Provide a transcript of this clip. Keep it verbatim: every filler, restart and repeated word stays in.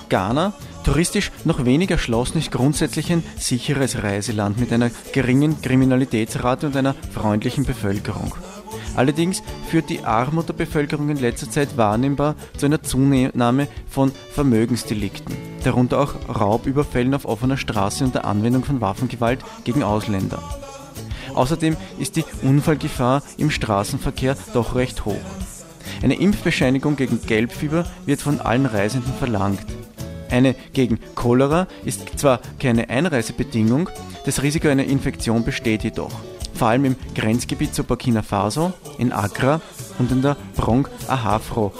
Ghana, touristisch noch wenig erschlossen, ist grundsätzlich ein sicheres Reiseland mit einer geringen Kriminalitätsrate und einer freundlichen Bevölkerung. Allerdings führt die Armut der Bevölkerung in letzter Zeit wahrnehmbar zu einer Zunahme von Vermögensdelikten, darunter auch Raubüberfällen auf offener Straße und der Anwendung von Waffengewalt gegen Ausländer. Außerdem ist die Unfallgefahr im Straßenverkehr doch recht hoch. Eine Impfbescheinigung gegen Gelbfieber wird von allen Reisenden verlangt. Eine gegen Cholera ist zwar keine Einreisebedingung, das Risiko einer Infektion besteht jedoch. Vor allem im Grenzgebiet zu Burkina Faso, in Accra und in der Brong Ahafro